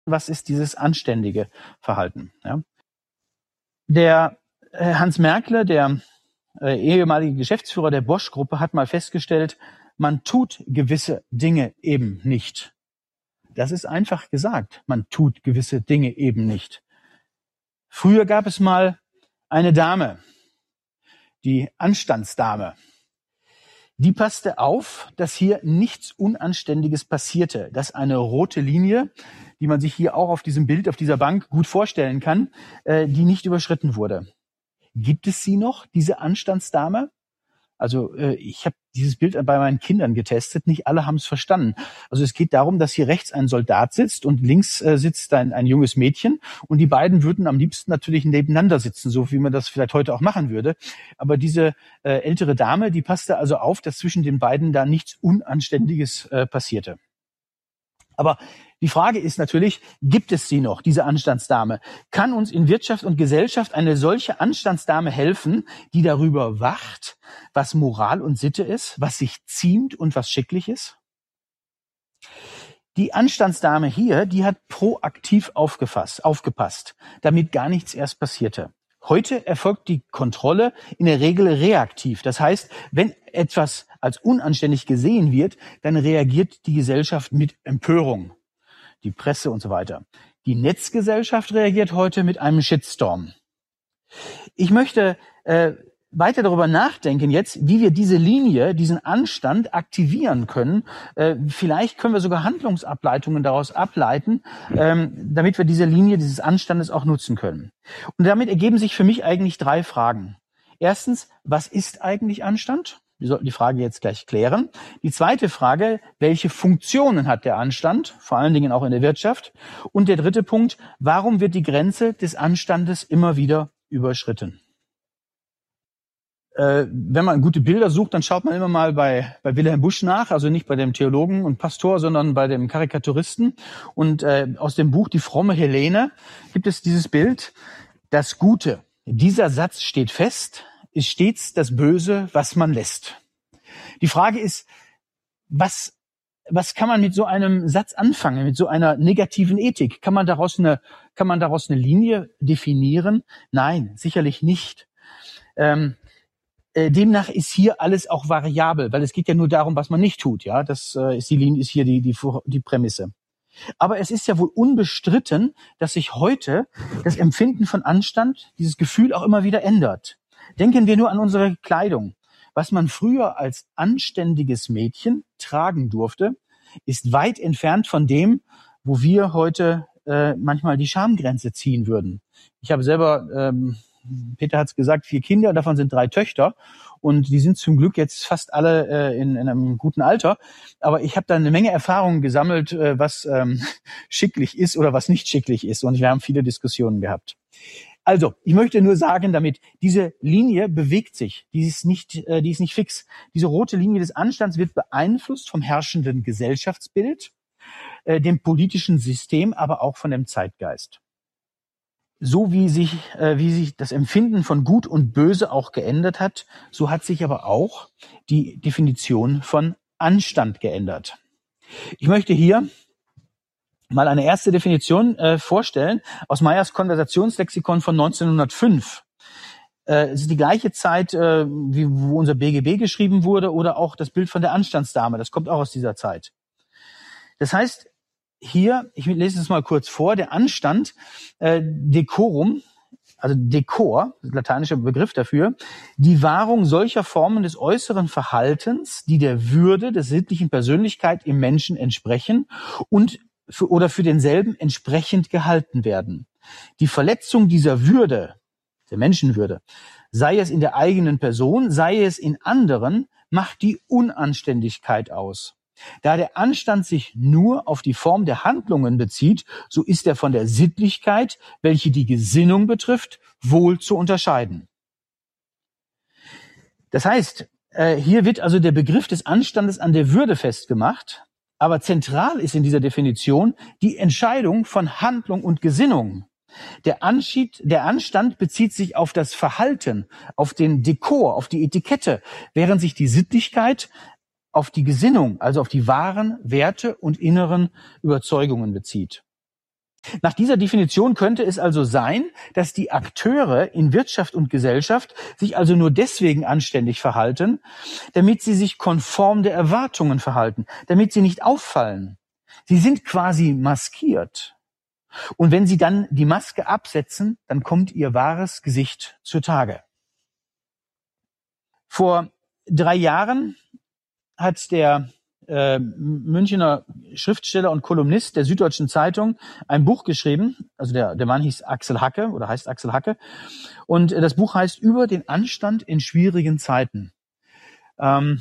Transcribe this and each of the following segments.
was ist dieses anständige Verhalten. Ja? Der Hans Merkle, der ehemalige Geschäftsführer der Bosch-Gruppe, hat mal festgestellt, man tut gewisse Dinge eben nicht. Das ist einfach gesagt. Man tut gewisse Dinge eben nicht. Früher gab es mal eine Dame, die Anstandsdame. Die passte auf, dass hier nichts Unanständiges passierte, dass eine rote Linie, die man sich hier auch auf diesem Bild, auf dieser Bank gut vorstellen kann, die nicht überschritten wurde. Gibt es sie noch, diese Anstandsdame? Also ich habe dieses Bild bei meinen Kindern getestet. Nicht alle haben es verstanden. Also es geht darum, dass hier rechts ein Soldat sitzt und links sitzt ein junges Mädchen. Und die beiden würden am liebsten natürlich nebeneinander sitzen, so wie man das vielleicht heute auch machen würde. Aber diese ältere Dame, die passte also auf, dass zwischen den beiden da nichts Unanständiges passierte. Aber die Frage ist natürlich, gibt es sie noch, diese Anstandsdame? Kann uns in Wirtschaft und Gesellschaft eine solche Anstandsdame helfen, die darüber wacht, was Moral und Sitte ist, was sich ziemt und was schicklich ist? Die Anstandsdame hier, die hat proaktiv aufgepasst, damit gar nichts erst passierte. Heute erfolgt die Kontrolle in der Regel reaktiv. Das heißt, wenn etwas als unanständig gesehen wird, dann reagiert die Gesellschaft mit Empörung. Die Presse und so weiter. Die Netzgesellschaft reagiert heute mit einem Shitstorm. Ich möchte weiter darüber nachdenken jetzt, wie wir diese Linie, diesen Anstand aktivieren können. Vielleicht können wir sogar Handlungsableitungen daraus ableiten, damit wir diese Linie dieses Anstandes auch nutzen können. Und damit ergeben sich für mich eigentlich 3 Fragen. Erstens, was ist eigentlich Anstand? Wir sollten die Frage jetzt gleich klären. Die zweite Frage, welche Funktionen hat der Anstand, vor allen Dingen auch in der Wirtschaft? Und der dritte Punkt, warum wird die Grenze des Anstandes immer wieder überschritten? Wenn man gute Bilder sucht, dann schaut man immer mal bei Wilhelm Busch nach, also nicht bei dem Theologen und Pastor, sondern bei dem Karikaturisten. Und aus dem Buch Die fromme Helene gibt es dieses Bild, das Gute. Dieser Satz steht fest, ist stets das Böse, was man lässt. Die Frage ist, was kann man mit so einem Satz anfangen, mit so einer negativen Ethik? Kann man daraus eine Linie definieren? Nein, sicherlich nicht. Demnach ist hier alles auch variabel, weil es geht ja nur darum, was man nicht tut. Ja, das ist hier die Prämisse. Aber es ist ja wohl unbestritten, dass sich heute das Empfinden von Anstand, dieses Gefühl auch immer wieder ändert. Denken wir nur an unsere Kleidung. Was man früher als anständiges Mädchen tragen durfte, ist weit entfernt von dem, wo wir heute manchmal die Schamgrenze ziehen würden. Ich habe selber, Peter hat es gesagt, 4 Kinder, davon sind 3 Töchter. Und die sind zum Glück jetzt fast alle in einem guten Alter. Aber ich habe da eine Menge Erfahrungen gesammelt, was schicklich ist oder was nicht schicklich ist. Und wir haben viele Diskussionen gehabt. Also, ich möchte nur sagen damit, diese Linie bewegt sich. Die ist nicht fix. Diese rote Linie des Anstands wird beeinflusst vom herrschenden Gesellschaftsbild, dem politischen System, aber auch von dem Zeitgeist. So wie sich das Empfinden von Gut und Böse auch geändert hat, so hat sich aber auch die Definition von Anstand geändert. Ich möchte hier mal eine erste Definition vorstellen aus Meyers Konversationslexikon von 1905. Es ist die gleiche Zeit, wo unser BGB geschrieben wurde oder auch das Bild von der Anstandsdame. Das kommt auch aus dieser Zeit. Das heißt, hier, ich lese es mal kurz vor, der Anstand, Decorum, also Dekor, lateinischer Begriff dafür, die Wahrung solcher Formen des äußeren Verhaltens, die der Würde der sittlichen Persönlichkeit im Menschen entsprechen und für denselben entsprechend gehalten werden. Die Verletzung dieser Würde, der Menschenwürde, sei es in der eigenen Person, sei es in anderen, macht die Unanständigkeit aus. Da der Anstand sich nur auf die Form der Handlungen bezieht, so ist er von der Sittlichkeit, welche die Gesinnung betrifft, wohl zu unterscheiden. Das heißt, hier wird also der Begriff des Anstandes an der Würde festgemacht, aber zentral ist in dieser Definition die Entscheidung von Handlung und Gesinnung. Der Anstand bezieht sich auf das Verhalten, auf den Dekor, auf die Etikette, während sich die Sittlichkeit auf die Gesinnung, also auf die wahren Werte und inneren Überzeugungen bezieht. Nach dieser Definition könnte es also sein, dass die Akteure in Wirtschaft und Gesellschaft sich also nur deswegen anständig verhalten, damit sie sich konform der Erwartungen verhalten, damit sie nicht auffallen. Sie sind quasi maskiert. Und wenn sie dann die Maske absetzen, dann kommt ihr wahres Gesicht zutage. Vor 3 Jahren hat der Münchner Schriftsteller und Kolumnist der Süddeutschen Zeitung ein Buch geschrieben. Also der Mann hieß Axel Hacke oder heißt Axel Hacke. Und das Buch heißt Über den Anstand in schwierigen Zeiten. Er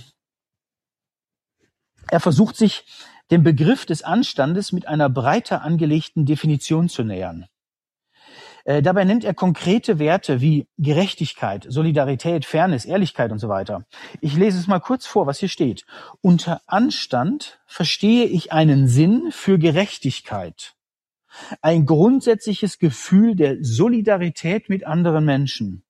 versucht sich dem Begriff des Anstandes mit einer breiter angelegten Definition zu nähern. Dabei nennt er konkrete Werte wie Gerechtigkeit, Solidarität, Fairness, Ehrlichkeit und so weiter. Ich lese es mal kurz vor, was hier steht. Unter Anstand verstehe ich einen Sinn für Gerechtigkeit, ein grundsätzliches Gefühl der Solidarität mit anderen Menschen.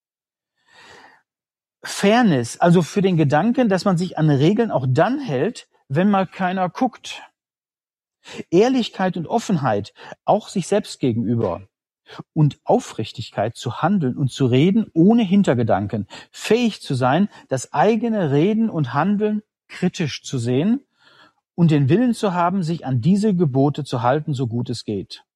Fairness, also für den Gedanken, dass man sich an Regeln auch dann hält, wenn mal keiner guckt. Ehrlichkeit und Offenheit, auch sich selbst gegenüber. Und Aufrichtigkeit zu handeln und zu reden ohne Hintergedanken, fähig zu sein, das eigene Reden und Handeln kritisch zu sehen und den Willen zu haben, sich an diese Gebote zu halten, so gut es geht.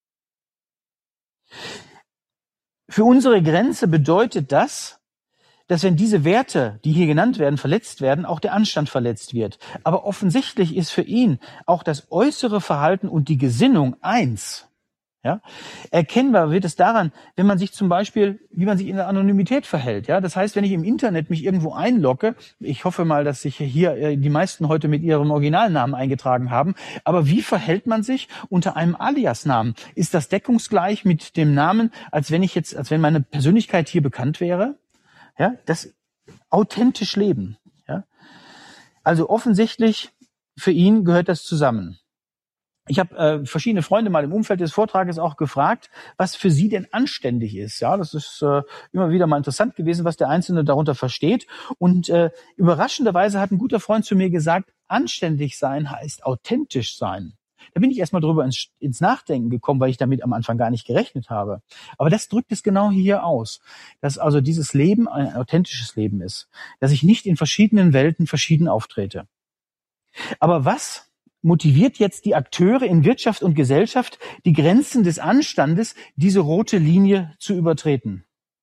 Für unsere Grenze bedeutet das, dass wenn diese Werte, die hier genannt werden, verletzt werden, auch der Anstand verletzt wird. Aber offensichtlich ist für ihn auch das äußere Verhalten und die Gesinnung eins. Ja, erkennbar wird es daran, wenn man sich zum Beispiel, wie man sich in der Anonymität verhält. Ja, das heißt, wenn ich im Internet mich irgendwo einlogge, ich hoffe mal, dass sich hier die meisten heute mit ihrem Originalnamen eingetragen haben, aber wie verhält man sich unter einem Aliasnamen? Ist das deckungsgleich mit dem Namen, als wenn meine Persönlichkeit hier bekannt wäre? Ja, das authentisch leben. Ja, also offensichtlich für ihn gehört das zusammen. Ich habe verschiedene Freunde mal im Umfeld des Vortrages auch gefragt, was für sie denn anständig ist. Ja, das ist immer wieder mal interessant gewesen, was der Einzelne darunter versteht. Und überraschenderweise hat ein guter Freund zu mir gesagt, anständig sein heißt authentisch sein. Da bin ich erstmal drüber ins Nachdenken gekommen, weil ich damit am Anfang gar nicht gerechnet habe. Aber das drückt es genau hier aus, dass also dieses Leben ein authentisches Leben ist, dass ich nicht in verschiedenen Welten verschieden auftrete. Aber was motiviert jetzt die Akteure in Wirtschaft und Gesellschaft, die Grenzen des Anstandes, diese rote Linie zu übertreten?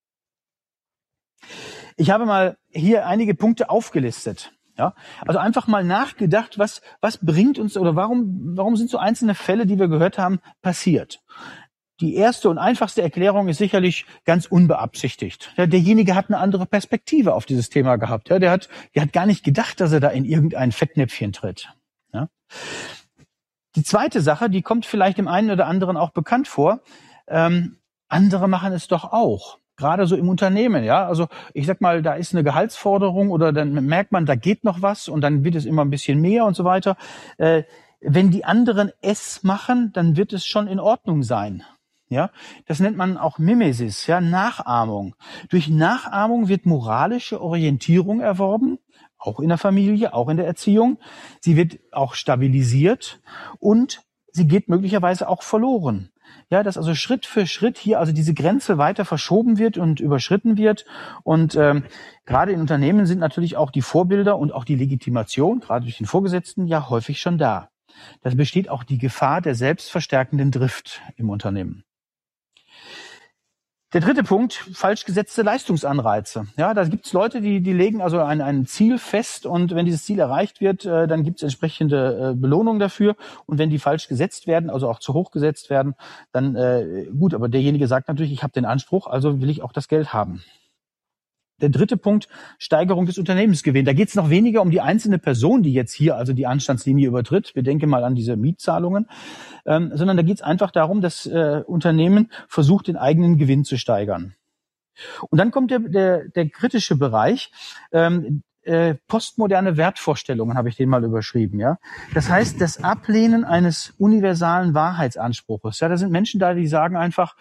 Ich habe mal hier einige Punkte aufgelistet. Ja, also einfach mal nachgedacht, was bringt uns oder warum sind so einzelne Fälle, die wir gehört haben, passiert? Die erste und einfachste Erklärung ist sicherlich ganz unbeabsichtigt. Ja, derjenige hat eine andere Perspektive auf dieses Thema gehabt. Ja, der hat gar nicht gedacht, dass er da in irgendein Fettnäpfchen tritt. Ja. Die zweite Sache, die kommt vielleicht dem einen oder anderen auch bekannt vor. Andere machen es doch auch. Gerade so im Unternehmen, ja. Also ich sag mal, da ist eine Gehaltsforderung oder dann merkt man, da geht noch was und dann wird es immer ein bisschen mehr und so weiter. Wenn die anderen es machen, dann wird es schon in Ordnung sein. Ja, das nennt man auch Mimesis, ja, Nachahmung. Durch Nachahmung wird moralische Orientierung erworben, auch in der Familie, auch in der Erziehung. Sie wird auch stabilisiert und sie geht möglicherweise auch verloren. Ja, dass also Schritt für Schritt hier also diese Grenze weiter verschoben wird und überschritten wird. Und gerade in Unternehmen sind natürlich auch die Vorbilder und auch die Legitimation, gerade durch den Vorgesetzten, ja häufig schon da. Da besteht auch die Gefahr der selbstverstärkenden Drift im Unternehmen. Der dritte Punkt, falsch gesetzte Leistungsanreize. Ja, da gibt's Leute, die legen also ein Ziel fest und wenn dieses Ziel erreicht wird, dann gibt's entsprechende Belohnung dafür. Und wenn die falsch gesetzt werden, also auch zu hoch gesetzt werden, dann gut, aber derjenige sagt natürlich, ich habe den Anspruch, also will ich auch das Geld haben. Der dritte Punkt, Steigerung des Unternehmensgewinns. Da geht es noch weniger um die einzelne Person, die jetzt hier also die Anstandslinie übertritt. Wir denken mal an diese Mietzahlungen, sondern da geht es einfach darum, dass Unternehmen versucht, den eigenen Gewinn zu steigern. Und dann kommt der kritische Bereich. postmoderne Wertvorstellungen, habe ich den mal überschrieben, ja. Das heißt, das Ablehnen eines universalen Wahrheitsanspruches. Ja, da sind Menschen da, die sagen einfach,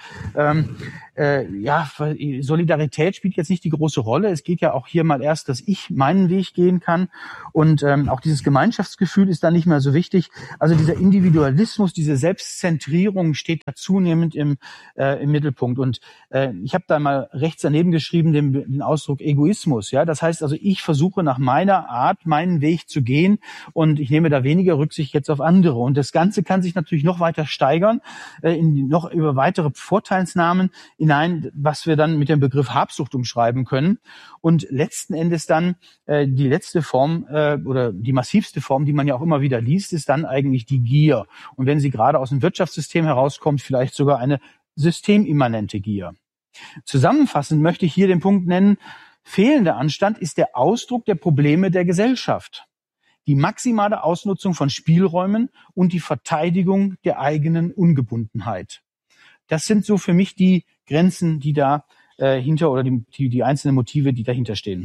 Solidarität spielt jetzt nicht die große Rolle. Es geht ja auch hier mal erst, dass ich meinen Weg gehen kann und auch dieses Gemeinschaftsgefühl ist da nicht mehr so wichtig. Also dieser Individualismus, diese Selbstzentrierung steht da zunehmend im Mittelpunkt. Und ich habe da mal rechts daneben geschrieben den Ausdruck Egoismus. Ja, das heißt also, ich versuche nach meiner Art meinen Weg zu gehen und ich nehme da weniger Rücksicht jetzt auf andere. Und das Ganze kann sich natürlich noch weiter steigern, noch über weitere Vorteilsnahmen hinein, was wir dann mit dem Begriff Habsucht umschreiben können. Und letzten Endes dann die letzte Form oder die massivste Form, die man ja auch immer wieder liest, ist dann eigentlich die Gier. Und wenn sie gerade aus dem Wirtschaftssystem herauskommt, vielleicht sogar eine systemimmanente Gier. Zusammenfassend möchte ich hier den Punkt nennen: Fehlender Anstand ist der Ausdruck der Probleme der Gesellschaft, die maximale Ausnutzung von Spielräumen und die Verteidigung der eigenen Ungebundenheit. Das sind so für mich die Grenzen, die da hinter oder die einzelnen Motive, die dahinter stehen.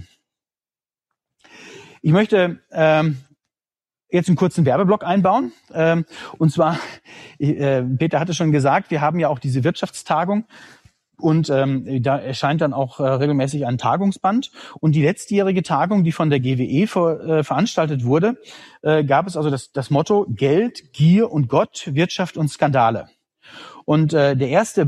Ich möchte jetzt einen kurzen Werbeblock einbauen. Und zwar, Peter hatte schon gesagt, wir haben ja auch diese Wirtschaftstagung. Und da erscheint dann auch regelmäßig ein Tagungsband. Und die letztjährige Tagung, die von der GWE veranstaltet wurde, gab es also das Motto Geld, Gier und Gott, Wirtschaft und Skandale. Und der erste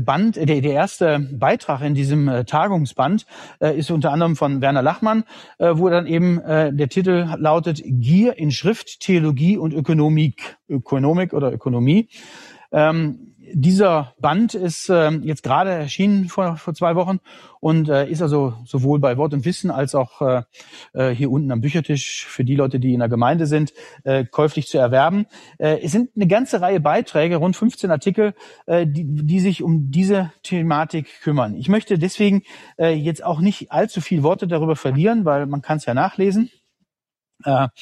Beitrag in diesem Tagungsband ist unter anderem von Werner Lachmann, wo dann eben der Titel lautet Gier in Schrift, Theologie und Ökonomik oder Ökonomie. Dieser Band ist jetzt gerade erschienen vor 2 Wochen und ist also sowohl bei Wort und Wissen als auch hier unten am Büchertisch für die Leute, die in der Gemeinde sind, käuflich zu erwerben. Es sind eine ganze Reihe Beiträge, rund 15 Artikel, die sich um diese Thematik kümmern. Ich möchte deswegen jetzt auch nicht allzu viel Worte darüber verlieren, weil man kann es ja nachlesen. Aber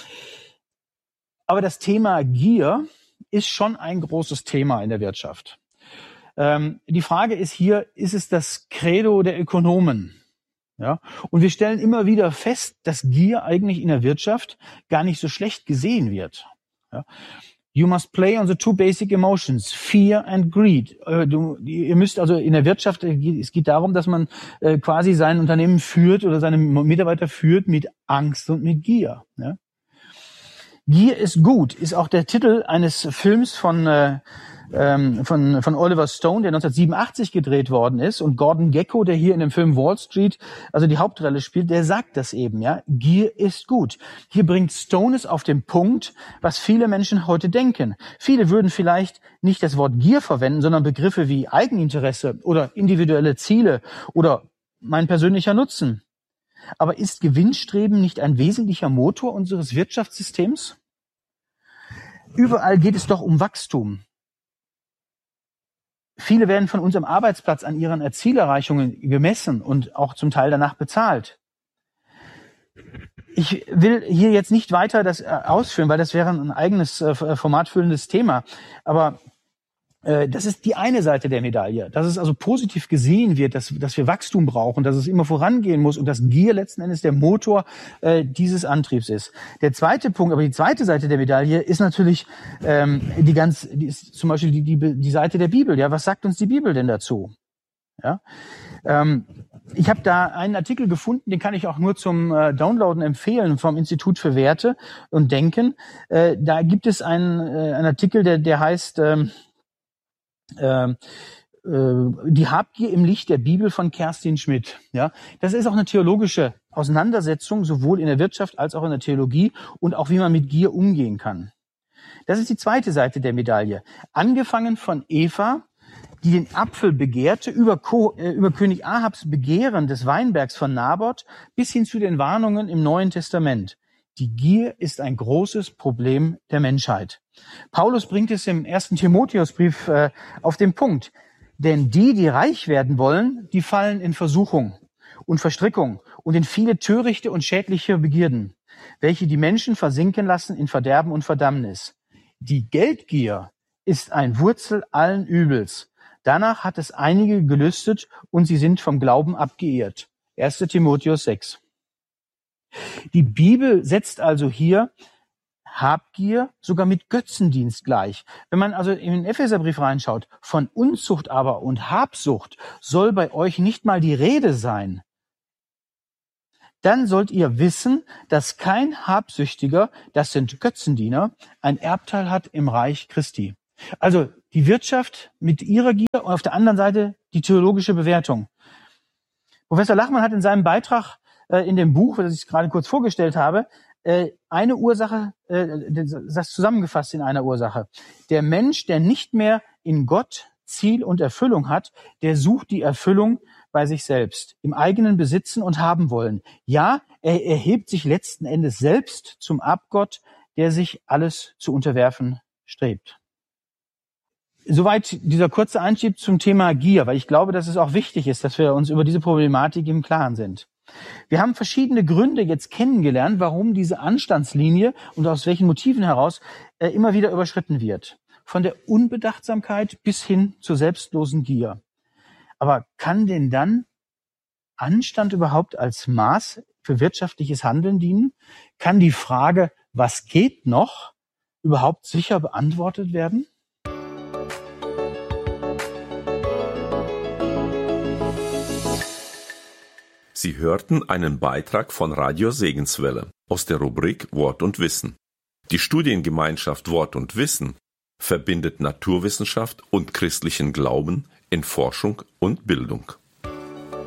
das Thema Gier ist schon ein großes Thema in der Wirtschaft. Die Frage ist hier, ist es das Credo der Ökonomen? Ja? Und wir stellen immer wieder fest, dass Gier eigentlich in der Wirtschaft gar nicht so schlecht gesehen wird. Ja? You must play on the 2 basic emotions, fear and greed. Ihr müsst also in der Wirtschaft, es geht darum, dass man quasi sein Unternehmen führt oder seine Mitarbeiter führt mit Angst und mit Gier. Ja? Gier ist gut, ist auch der Titel eines Films von Oliver Stone, der 1987 gedreht worden ist, und Gordon Gekko, der hier in dem Film Wall Street also die Hauptrolle spielt, der sagt das eben, ja. Gier ist gut. Hier bringt Stone es auf den Punkt, was viele Menschen heute denken. Viele würden vielleicht nicht das Wort Gier verwenden, sondern Begriffe wie Eigeninteresse oder individuelle Ziele oder mein persönlicher Nutzen. Aber ist Gewinnstreben nicht ein wesentlicher Motor unseres Wirtschaftssystems? Überall geht es doch um Wachstum. Viele werden von uns am Arbeitsplatz an ihren Zielerreichungen gemessen und auch zum Teil danach bezahlt. Ich will hier jetzt nicht weiter das ausführen, weil das wäre ein eigenes formatfüllendes Thema. Aber das ist die eine Seite der Medaille, dass es also positiv gesehen wird, dass wir Wachstum brauchen, dass es immer vorangehen muss und dass Gier letzten Endes der Motor dieses Antriebs ist. Der zweite Punkt, aber die zweite Seite der Medaille ist natürlich ist zum Beispiel die Seite der Bibel. Ja, was sagt uns die Bibel denn dazu? Ja. Ich habe da einen Artikel gefunden, den kann ich auch nur zum Downloaden empfehlen vom Institut für Werte und Denken. Da gibt es einen Artikel, der heißt die Habgier im Licht der Bibel von Kerstin Schmidt. Ja, das ist auch eine theologische Auseinandersetzung, sowohl in der Wirtschaft als auch in der Theologie und auch wie man mit Gier umgehen kann. Das ist die zweite Seite der Medaille. Angefangen von Eva, die den Apfel begehrte, über König Ahabs Begehren des Weinbergs von Naboth bis hin zu den Warnungen im Neuen Testament. Die Gier ist ein großes Problem der Menschheit. Paulus bringt es im 1. Timotheusbrief auf den Punkt. Denn die reich werden wollen, die fallen in Versuchung und Verstrickung und in viele törichte und schädliche Begierden, welche die Menschen versinken lassen in Verderben und Verdammnis. Die Geldgier ist ein Wurzel allen Übels. Danach hat es einige gelüstet und sie sind vom Glauben abgeirrt. 1. Timotheus 6. Die Bibel setzt also hier Habgier sogar mit Götzendienst gleich. Wenn man also in den Epheserbrief reinschaut, von Unzucht aber und Habsucht soll bei euch nicht mal die Rede sein. Dann sollt ihr wissen, dass kein Habsüchtiger, das sind Götzendiener, ein Erbteil hat im Reich Christi. Also die Wirtschaft mit ihrer Gier und auf der anderen Seite die theologische Bewertung. Professor Lachmann hat in seinem Beitrag in dem Buch, das ich gerade kurz vorgestellt habe, eine Ursache, das zusammengefasst in einer Ursache. Der Mensch, der nicht mehr in Gott Ziel und Erfüllung hat, der sucht die Erfüllung bei sich selbst, im eigenen Besitzen und haben wollen. Ja, er erhebt sich letzten Endes selbst zum Abgott, der sich alles zu unterwerfen strebt. Soweit dieser kurze Einschub zum Thema Gier, weil ich glaube, dass es auch wichtig ist, dass wir uns über diese Problematik im Klaren sind. Wir haben verschiedene Gründe jetzt kennengelernt, warum diese Anstandslinie und aus welchen Motiven heraus immer wieder überschritten wird. Von der Unbedachtsamkeit bis hin zur selbstlosen Gier. Aber kann denn dann Anstand überhaupt als Maß für wirtschaftliches Handeln dienen? Kann die Frage, was geht noch, überhaupt sicher beantwortet werden? Sie hörten einen Beitrag von Radio Segenswelle aus der Rubrik Wort und Wissen. Die Studiengemeinschaft Wort und Wissen verbindet Naturwissenschaft und christlichen Glauben in Forschung und Bildung.